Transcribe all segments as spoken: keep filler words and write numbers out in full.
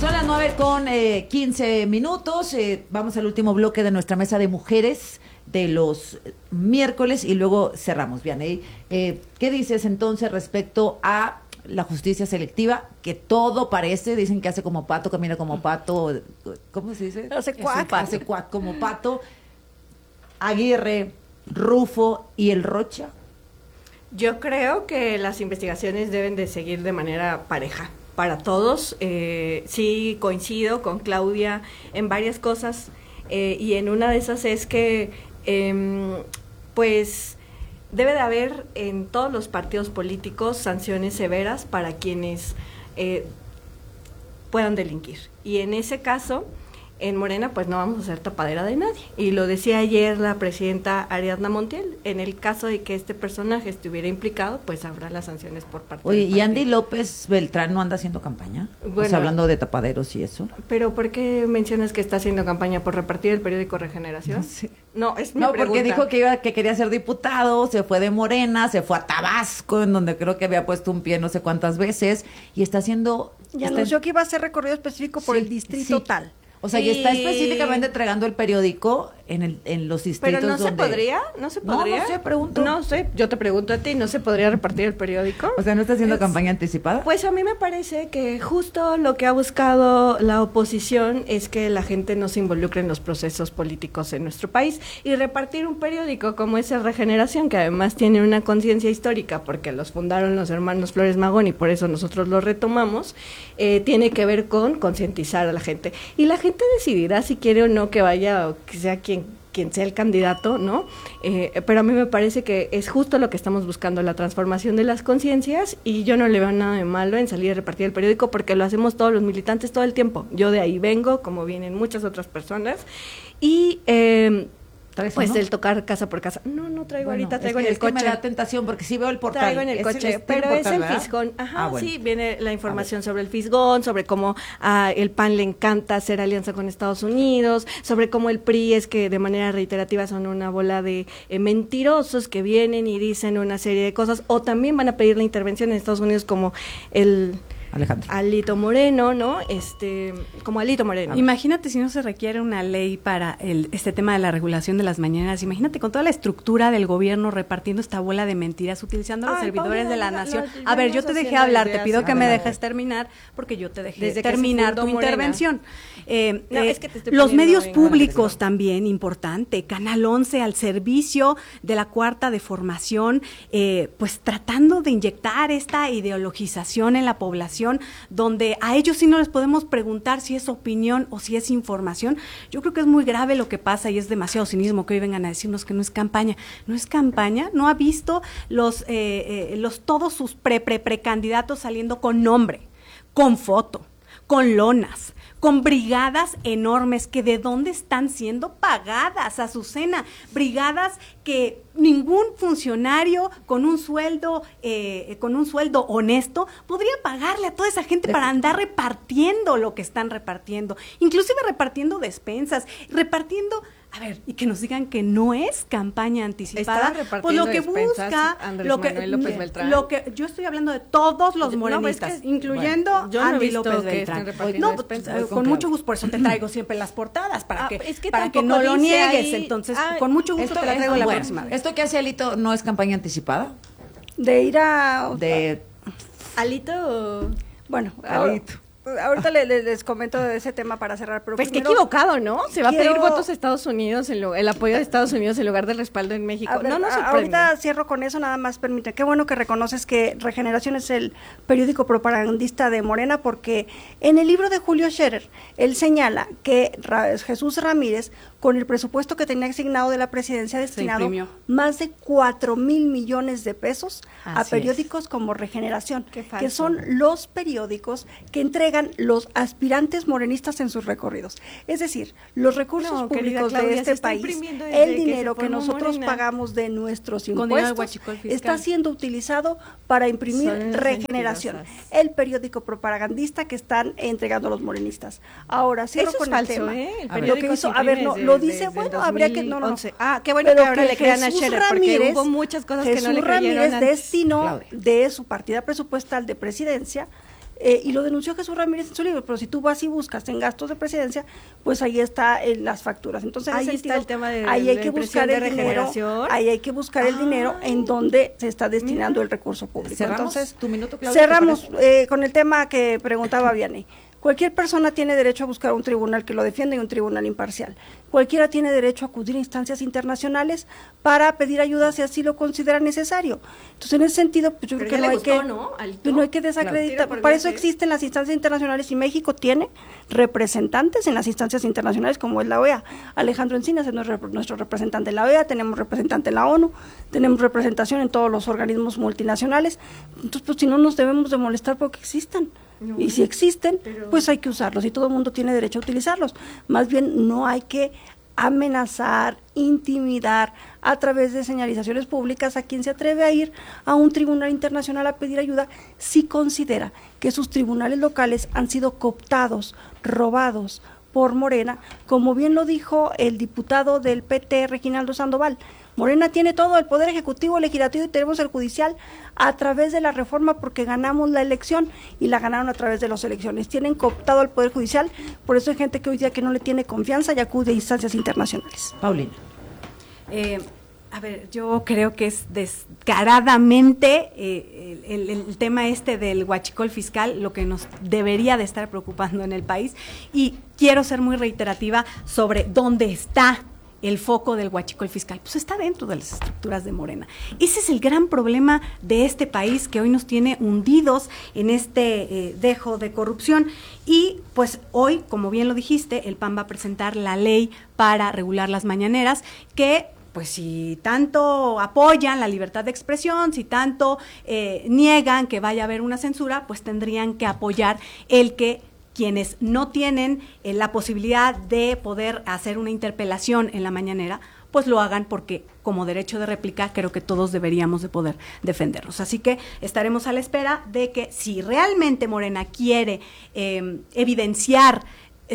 Son las nueve con eh, quince minutos. Eh, vamos al último bloque de nuestra mesa de mujeres de los miércoles y luego cerramos. Vianey, eh, ¿qué dices entonces respecto a la justicia selectiva? Que todo parece, dicen que hace como pato, camina como pato, ¿cómo se dice? Hace cuac. Hace cuac como pato. Aguirre, Rufo y el Rocha. Yo creo que las investigaciones deben de seguir de manera pareja para todos. Eh, sí coincido con Claudia en varias cosas eh, y en una de esas es que eh, pues debe de haber en todos los partidos políticos sanciones severas para quienes eh, puedan delinquir. Y en ese caso, en Morena, pues no vamos a ser tapadera de nadie. Y lo decía ayer la presidenta Ariadna Montiel, en el caso de que este personaje estuviera implicado, pues habrá las sanciones por parte Oye, del ¿y partido. Andy López Beltrán no anda haciendo campaña? Bueno, Pues hablando de tapaderos y eso. ¿Pero por qué mencionas que está haciendo campaña por repartir el periódico Regeneración? No sé. No, es mi No, pregunta. porque dijo que iba, que quería ser diputado, se fue de Morena, se fue a Tabasco, en donde creo que había puesto un pie no sé cuántas veces, y está haciendo... Y está anunció que iba a hacer recorrido específico por Sí, el distrito sí. tal. O sea, y está Y- específicamente entregando el periódico en el en los distritos Pero no se donde... podría, no se No, podría. no sé, pregunto. No sé, yo te pregunto a ti, ¿no se podría repartir el periódico? O sea, ¿no está haciendo Es- campaña anticipada? Pues a mí me parece que justo lo que ha buscado la oposición es que la gente no se involucre en los procesos políticos en nuestro país y repartir un periódico como ese Regeneración, que además tiene una conciencia histórica porque los fundaron los hermanos Flores Magón y por eso nosotros lo retomamos, eh, tiene que ver con concientizar a la gente. Y la gente decidirá si quiere o no que vaya o que sea quien quien sea el candidato, ¿no? Eh, pero a mí me parece que es justo lo que estamos buscando, la transformación de las conciencias, y yo no le veo nada de malo en salir a repartir el periódico porque lo hacemos todos los militantes todo el tiempo. Yo de ahí vengo, como vienen muchas otras personas, y eh, ¿Traes pues uno? el tocar casa por casa. No, no traigo Bueno, ahorita, es traigo que- en el es que coche. me da tentación porque sí veo el portal. Traigo en el Es coche, es- pero tiene es portal, el ¿verdad? fisgón. Ajá, Ah, bueno. sí, viene la información sobre el fisgón, sobre cómo a el P A N le encanta hacer alianza con Estados Unidos, sobre cómo el P R I es que de manera reiterativa son una bola de eh, mentirosos que vienen y dicen una serie de cosas, o también van a pedir la intervención en Estados Unidos como el Alejandro. Alito Moreno, ¿no? Este, como Alito Moreno. Imagínate si no se requiere una ley para el, este tema de la regulación de las mañaneras. Imagínate con toda la estructura del gobierno repartiendo esta bola de mentiras, utilizando a los Ay, servidores Paulina, de la la- nación. la- A ver, venimos yo te dejé haciendo hablar, desde te pido hace- que me Adelante. dejes terminar, porque yo te dejé Desde que se terminar fundó tu Morena. intervención. Eh, No, eh, es que te estoy los poniendo medios en públicos contexto. también, importante. Canal once al servicio de la cuarta de formación, eh, pues tratando de inyectar esta ideologización en la población, donde a ellos sí no les podemos preguntar si es opinión o si es información. Yo creo que es muy grave lo que pasa y es demasiado cinismo que hoy vengan a decirnos que no es campaña. No es campaña, no ha visto los, eh, eh, los todos sus pre, pre, precandidatos saliendo con nombre, con foto, con lonas, con brigadas enormes que de dónde están siendo pagadas, Azucena, brigadas que ningún funcionario con un sueldo eh, con un sueldo honesto podría pagarle a toda esa gente para andar repartiendo lo que están repartiendo, inclusive repartiendo despensas, repartiendo. A ver, y que nos digan que no es campaña anticipada, Estaban repartiendo pues lo que despensas busca, Andrés lo que, Manuel López Beltrán. lo que yo estoy hablando de todos los No, morenistas, es que- incluyendo bueno, yo no he Andy visto López que Beltrán. estén repartiendo No, pues, despensas. eh, Voy con con mucho Claudia. gusto, por eso te traigo siempre las portadas, para Ah, que, es que para que tampoco no lo dice niegues. ahí- Entonces, ah, con mucho gusto Esto, te la traigo la bueno, próxima vez. esto que hace Alito no es campaña anticipada. De ir a... De Alito. Bueno, Alito. ahora- ahorita le- le- les comento de ese tema para cerrar, pero Pues qué primero- equivocado, ¿no? Se va a pedir quiero- votos a Estados Unidos, en lo- el apoyo de Estados Unidos en lugar del respaldo en México. A ver, no, no a- sorprende. ahorita cierro con eso, nada más permite. Qué bueno que reconoces que Regeneración es el periódico propagandista de Morena, porque en el libro de Julio Scherer, él señala que Ra- Jesús Ramírez, con el presupuesto que tenía asignado de la presidencia, ha destinado imprimió. más de cuatro mil millones de pesos a Así periódicos como Regeneración, Qué falso. que son los periódicos que entregan los aspirantes morenistas en sus recorridos. Es decir, los recursos No, querida públicos Claudia, de se este está país, imprimiendo desde el que se dinero que formó nosotros Morena. pagamos de nuestros Con dinero del impuestos huachicol fiscal. está siendo utilizado para imprimir Son unas Regeneración, mentirosas. el periódico propagandista que están entregando los morenistas. Ahora, cierro Eso es con falso, el tema. ¿eh? El Lo periódico que hizo, se a ver, imprime no, desde- lo dice, desde el bueno, habría que, no, no, no. dos mil once. Ah, qué bueno Pero que ahora le crean a Jesús Scherer, porque Ramírez- hubo muchas cosas Jesús que no le creyeron Ramírez antes. destinó Claudia. de su partida presupuestal de presidencia Eh, y lo denunció Jesús Ramírez en su libro, pero si tú vas y buscas en gastos de presidencia, pues ahí está en las facturas. Entonces, en ahí ese está sentido, el tema de ahí hay la que impresión buscar de el dinero, regeneración. ahí hay que buscar el Ah. dinero en donde se está destinando Mira. el recurso público. Cerramos Entonces, tu minuto, Claudia, ¿te cerramos parece? eh, con el tema que preguntaba Vianney. Cualquier persona tiene derecho a buscar un tribunal que lo defienda y un tribunal imparcial. Cualquiera tiene derecho a acudir a instancias internacionales para pedir ayuda si así lo considera necesario. Entonces, en ese sentido, pues yo Pero creo que ya no le hay gustó, que, ¿no? Alito. pues no hay que Claro. desacreditar. Tiro por Para eso viaje. existen las instancias internacionales y México tiene representantes en las instancias internacionales como es la O E A. Alejandro Encinas es nuestro, nuestro representante en la O E A, tenemos representante en la ONU, tenemos representación en todos los organismos multinacionales. Entonces, pues si no nos debemos de molestar porque existan. No, y si existen, pero- pues hay que usarlos y todo el mundo tiene derecho a utilizarlos. Más bien no hay que amenazar, intimidar a través de señalizaciones públicas a quien se atreve a ir a un tribunal internacional a pedir ayuda si considera que sus tribunales locales han sido cooptados, robados por Morena, como bien lo dijo el diputado del P T, Reginaldo Sandoval. Morena tiene todo, el poder ejecutivo, legislativo y tenemos el judicial a través de la reforma porque ganamos la elección y la ganaron a través de las elecciones. Tienen cooptado el poder judicial, por eso hay gente que hoy día que no le tiene confianza y acude a instancias internacionales. Paulina. Eh, a ver, yo creo que es descaradamente eh, el, el, el tema este del huachicol fiscal lo que nos debería de estar preocupando en el país, y quiero ser muy reiterativa sobre dónde está el foco del huachicol fiscal. Pues está dentro de las estructuras de Morena. Ese es el gran problema de este país que hoy nos tiene hundidos en este eh, dejo de corrupción. Y pues hoy, como bien lo dijiste, el P A N va a presentar la ley para regular las mañaneras, que pues si tanto apoyan la libertad de expresión, si tanto eh, niegan que vaya a haber una censura, pues tendrían que apoyar el que quienes no tienen eh, la posibilidad de poder hacer una interpelación en la mañanera, pues lo hagan, porque como derecho de réplica creo que todos deberíamos de poder defendernos. Así que estaremos a la espera de que, si realmente Morena quiere eh, evidenciar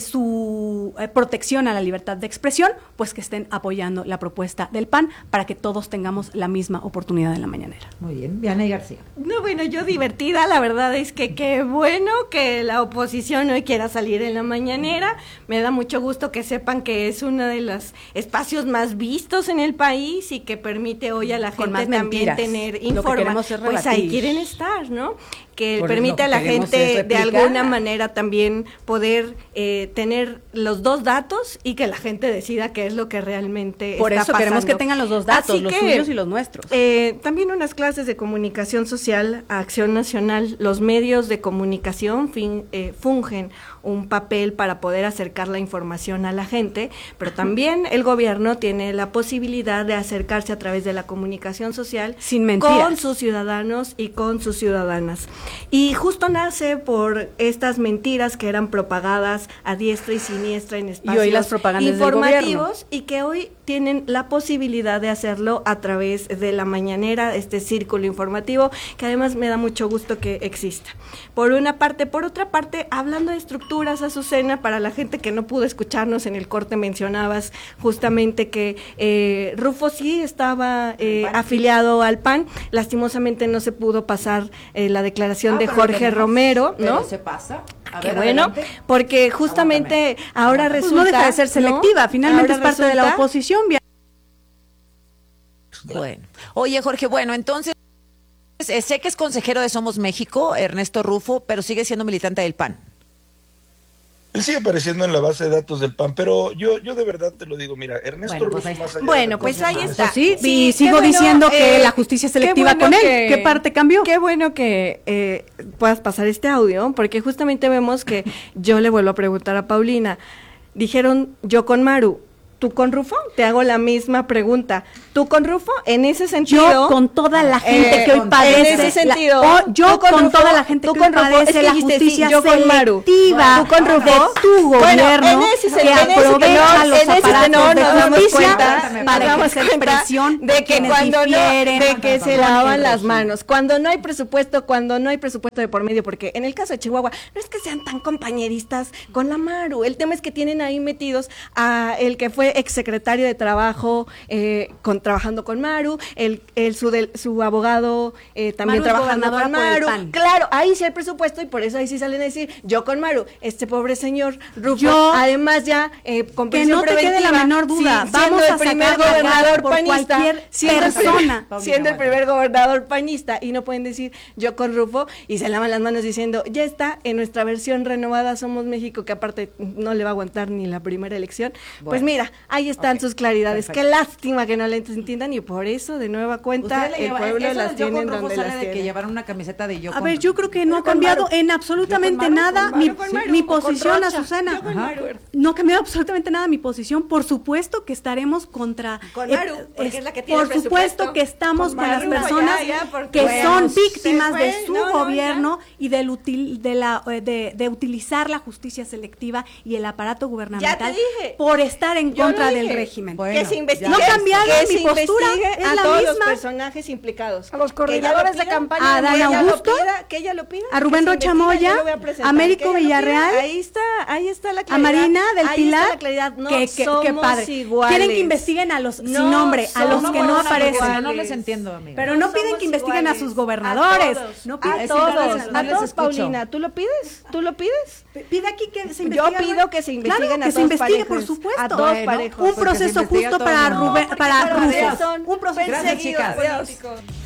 su eh, protección a la libertad de expresión, pues que estén apoyando la propuesta del P A N para que todos tengamos la misma oportunidad en la mañanera. Muy bien, Vianney García. No, bueno, yo divertida, la verdad es que qué bueno que la oposición hoy quiera salir en la mañanera. Me da mucho gusto que sepan que es uno de los espacios más vistos en el país y que permite hoy a la Con gente más también mentiras. tener Lo que información. queremos es Pues ahí rebatir. quieren estar, ¿no? Que Por permite lo a la que queremos gente es de replicar. alguna manera también poder eh, tener los dos datos y que la gente decida qué es lo que realmente Por está eso queremos pasando. que tengan los dos datos, Así los que, suyos y los nuestros. eh, también unas clases de comunicación social, Acción Nacional. Los medios de comunicación fin, eh, fungen un papel para poder acercar la información a la gente, pero también el gobierno tiene la posibilidad de acercarse a través de la comunicación social Sin mentiras. con sus ciudadanos y con sus ciudadanas. Y justo nace por estas mentiras que eran propagadas a diestra y siniestra en espacios hoy las propagandas del informativos y que hoy tienen la posibilidad de hacerlo a través de la mañanera, este círculo informativo, que además me da mucho gusto que exista. Por una parte, por otra parte, hablando de estructuras, Azucena, para la gente que no pudo escucharnos en el corte, mencionabas justamente que eh, Rufo sí estaba eh, afiliado al P A N, lastimosamente no se pudo pasar eh, la declaración Ah, de pero Jorge tenemos, Romero, ¿no? pero se pasa. A Qué ver, bueno, adelante. porque justamente ahora Aguántame. Pues resulta... no deja de ser selectiva, ¿no? finalmente Ahora es parte de la resulta- oposición. Bueno. Oye, Jorge, bueno, entonces, eh, sé que es consejero de Somos México, Ernesto Rufo, pero sigue siendo militante del P A N. Él sigue apareciendo en la base de datos del P A N, pero yo, yo de verdad te lo digo, mira, Ernesto Bueno, pues Rufo, ahí está. más allá de Bueno, la pues cosa, ahí es- está. Sí, Sí, y sigo qué bueno, diciendo que eh, la justicia es qué selectiva bueno con él. que- ¿Qué parte cambió? Qué bueno que eh, puedas pasar este audio, porque justamente vemos que yo le vuelvo a preguntar a Paulina. Dijeron yo con Maru, ¿tú con Rufo? Te hago la misma pregunta. ¿Tú con Rufo? En ese sentido... Yo con toda la gente eh, que hoy en padece. ese sentido, la- o yo tú con, Rufo, toda la gente tú que con hoy Rufo, es padece que la dijiste, sí, justicia yo con Maru. selectiva Tú con Rufo. de tu Bueno, gobierno, en ese que sen- en ese aprovecha tenor, los en ese aparatos tenor de nos damos justicia cuenta, para nos damos ejercer cuenta presión de que quienes cuando no, difieren de que se con lavan el las régimen. manos, cuando no hay presupuesto, cuando no hay presupuesto de por medio, porque en el caso de Chihuahua no es que sean tan compañeristas con la Maru, el tema es que tienen ahí metidos a el que fue exsecretario de Trabajo, eh, con trabajando con Maru, el, el su, del, su abogado eh, también Maru es trabajando con gobernadora por el Maru. P A N. Claro, ahí sí hay presupuesto y por eso ahí sí salen a decir, yo con Maru, este pobre señor Rufo, Yo- además ya eh, con Que prisión no te quede la preventiva, menor duda, sí, vamos siendo a el primer sacar la gobernador cara por panista, cualquier siendo el primer- persona. siendo el primer gobernador panista, y no pueden decir yo con Rufo y se lavan las manos diciendo, ya está en nuestra versión renovada Somos México, que aparte no le va a aguantar ni la primera elección. Bueno. Pues mira, ahí están Ok, sus claridades. perfecto. Qué lástima que no le entiendan y por eso de nueva cuenta Ustedes le el lleva- pueblo eso las del yo tiene con Rufo donde sale las de que tiene. llevaron una camiseta de yo A con ver, yo creo que no ha Yo con cambiado Maru. en absolutamente Yo con Maru, nada con mi, Maru, con mi Maru, o con posición, Rocha. Azucena. Yo con Maru. No ha cambiado absolutamente nada mi posición. Por supuesto que estaremos contra. Con Maru, porque es la que tiene Por el supuesto presupuesto. que estamos Con con, las Maru, personas ya, ya, porque que bueno, son se víctimas fue. de su No, no, gobierno y del util, de, la, eh, de, de utilizar la justicia selectiva y el aparato gubernamental dije. por estar en Yo lo contra del dije. régimen. Bueno, que se investigue, No ha cambiado que mi se postura, investigue es a la todos los misma. personajes implicados. A los Que ella coordinadores lo de pida, campaña, a a Dan ella lo Augusto, pida, que ella lo pida, a Rubén que se Rocha investigue, Moya, yo lo voy a presentar, Américo que ella lo pida. Villarreal, Ahí está, ahí está la a claridad. Marina del ahí Pilar, está la claridad. No que, que, somos que padre. iguales. Quieren que investiguen a los sin No nombre, a los somos que no puedo hablar porque aparecen. si no, no iguales. les entiendo, amiga. Pero no No piden somos que investiguen iguales. a sus gobernadores. A todos. No A piden Es todos, no les- no a les todos, escucho. Paulina, ¿tú lo pides? ¿Tú lo pides? Pide aquí que se Yo investigue. pido que se investiguen claro, a que se todos investigue, parejos. por supuesto. A todos Bueno, parejos. Un porque se proceso investiga justo todo para el mundo. Rubén, porque para para Rufo. eso son Un proceso Gracias, perseguidos chicas. políticos.